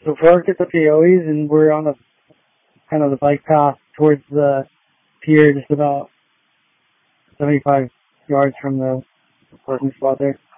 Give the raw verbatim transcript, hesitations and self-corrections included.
So Park is at the Owies, and we're on the kind of the bike path towards the pier, just about seventy-five yards from the parking spot there.